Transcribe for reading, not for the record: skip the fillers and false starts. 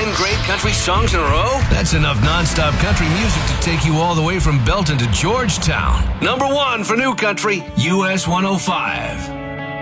10 great country songs in a row? That's enough nonstop country music to take you all the way from Belton to Georgetown. Number 1 for new country, US 105.